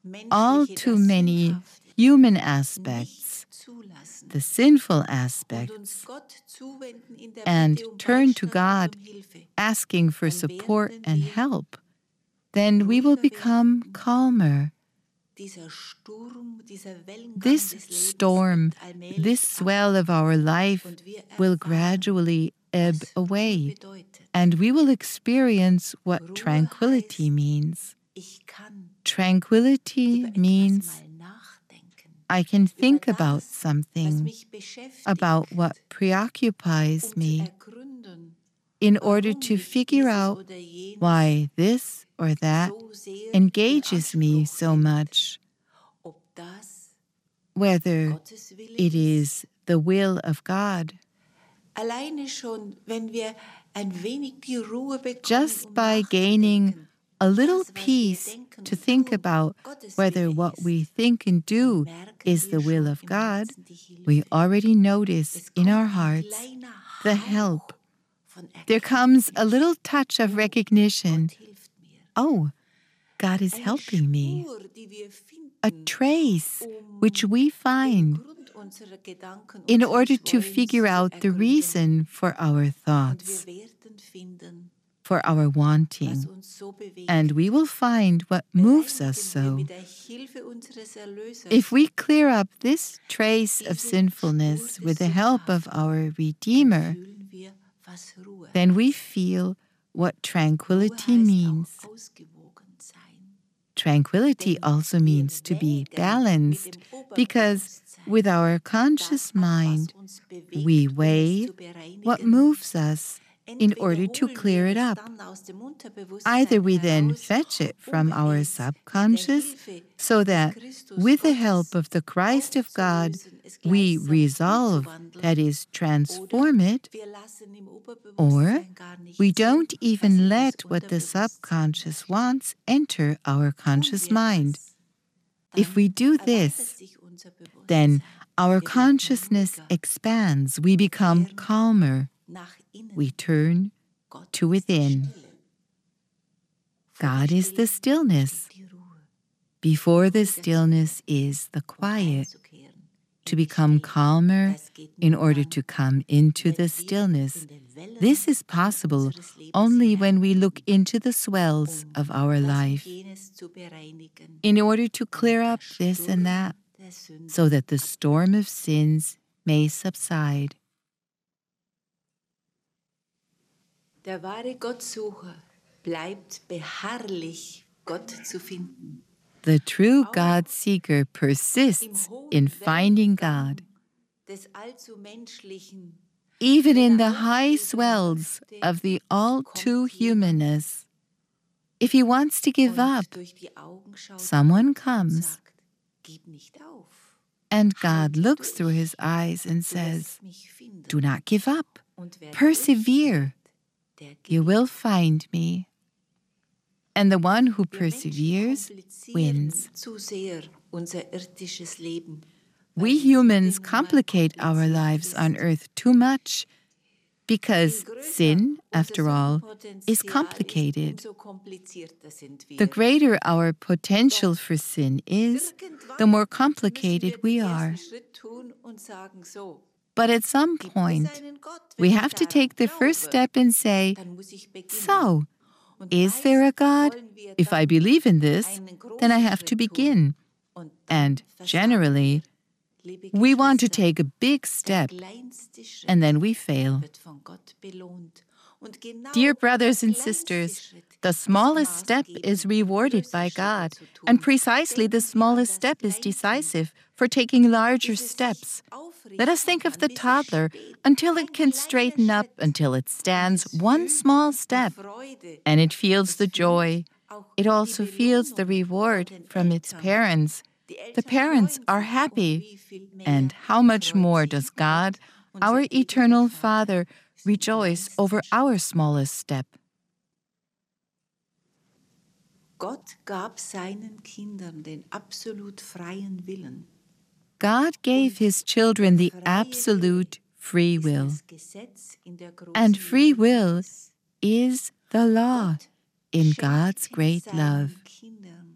all too many human aspects, the sinful aspects, and turn to God asking for support and help, then we will become calmer. This storm, this swell of our life will gradually ebb away, and we will experience what tranquility means. Tranquility means I can think about something, about what preoccupies me, in order to figure out why this or that engages me so much, whether it is the will of God. Just by gaining a little peace to think about whether what we think and do is the will of God, we already notice in our hearts the help. There comes a little touch of recognition. Oh, God is helping me. A trace which we find in order to figure out the reason for our thoughts, for our wanting, and we will find what moves us so. If we clear up this trace of sinfulness with the help of our Redeemer, then we feel what tranquility means. Tranquility also means to be balanced, because with our conscious mind, we weigh what moves us in order to clear it up. Either we then fetch it from our subconscious, so that with the help of the Christ of God, we resolve, that is, transform it, or we don't even let what the subconscious wants enter our conscious mind. If we do this, then our consciousness expands, we become calmer, we turn to within. God is the stillness. Before the stillness is the quiet. To become calmer in order to come into the stillness. This is possible only when we look into the swells of our life, in order to clear up this and that, so that the storm of sins may subside. Der wahre Gottsucher bleibt beharrlich, Gott zu finden. The true God seeker persists in finding God. Even in the high swells of the all-too-humanness. If he wants to give up, someone comes, and God looks through his eyes and says, "Do not give up, persevere. You will find me." And the one who perseveres wins. We humans complicate our lives on earth too much, because sin, after all, is complicated. The greater our potential for sin is, the more complicated we are. But at some point, we have to take the first step and say, so, is there a God? If I believe in this, then I have to begin. And generally, we want to take a big step, and then we fail. Dear brothers and sisters, the smallest step is rewarded by God, and precisely the smallest step is decisive for taking larger steps. Let us think of the toddler until it can straighten up, until it stands one small step, and it feels the joy. It also feels the reward from its parents. The parents are happy. And how much more does God, our eternal Father, rejoice over our smallest step? Gott gab seinen Kindern den absolut freien Willen. God gave his children the absolute free will. And free will is the law in God's great love.